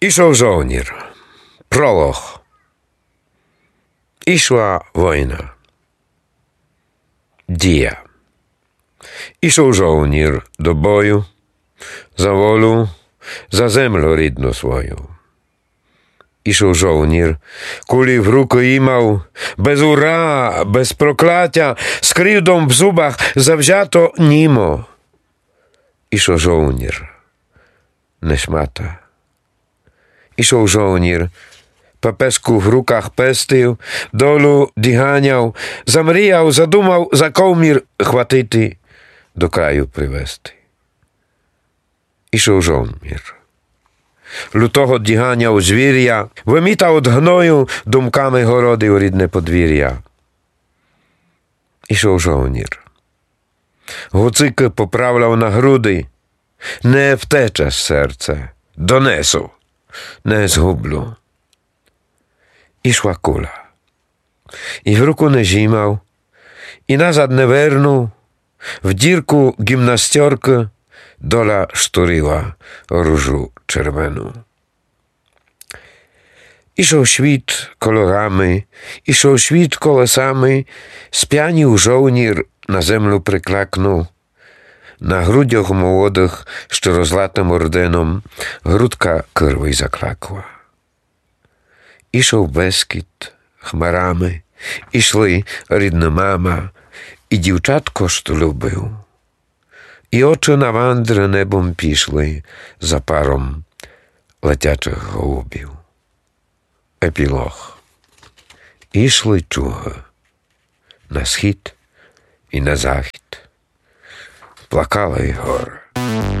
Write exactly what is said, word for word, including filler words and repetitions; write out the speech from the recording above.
Ішов жовнір. Пролог. Ішла війна. Дія. Ішов жовнір до бою, за волю, за землю рідну свою. Ішов жовнір, кулі в руку імав, без ура, без прокляття, з кривдом в зубах завзято німо. Ішов жовнір, не шмата. Ішов жовнір, папеску в руках пестив, долу діганяв, замріяв, задумав за ковмір хватити, до краю привести. Ішов жовнір. Лютого діганяв звір'я, вимітав од гною, думками городив рідне подвір'я. Ішов жовнір. Гуцики поправляв на груди, не втече серце, донесу, не згублю. Ішла куля. І в руку не зімав, і назад не вернув, в дірку гімнастерки доля штурила różu czerwoną. Ішов świt kolorami, ішов świt колесами, сп'янів жовнір, на землю приклакнув. На грудях молодих, що розлатим орденом, грудка кирви заклакла. Ішов Бескід хмарами, ішли рідна мама і дівчатко, що любив. І очі на вандри небом пішли за паром летячих голубів. Епілог. Ішли чуги на схід і на захід. Плакали гори.